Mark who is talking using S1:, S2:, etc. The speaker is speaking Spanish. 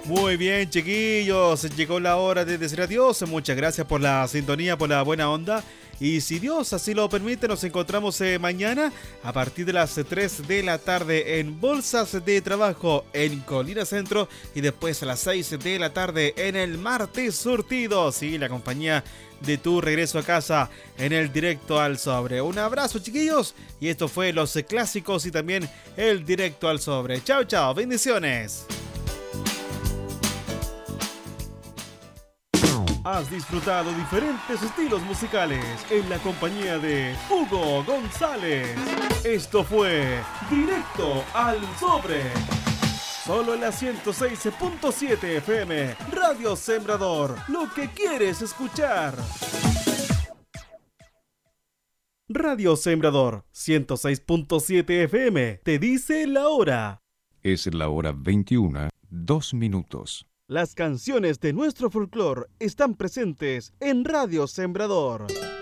S1: Muy bien, chiquillos, llegó la hora de decir adiós. Muchas gracias por la sintonía, por la buena onda. Y si Dios así lo permite, nos encontramos mañana a partir de las 3 de la tarde en Bolsas de Trabajo en Colina Centro y después a las 6 de la tarde en el Martes Surtido. Sí, la compañía de tu regreso a casa en el Directo al Sobre. Un abrazo, chiquillos, y esto fue Los Clásicos y también el Directo al Sobre. Chao, chao, bendiciones. Has disfrutado diferentes estilos musicales en la compañía de Hugo González. Esto fue Directo al Sobre. Solo en la 106.7 FM, Radio Sembrador. Lo que quieres escuchar. Radio Sembrador, 106.7 FM, te dice la hora.
S2: Es la hora 21, 2 minutos.
S1: Las canciones de nuestro folclore están presentes en Radio Sembrador.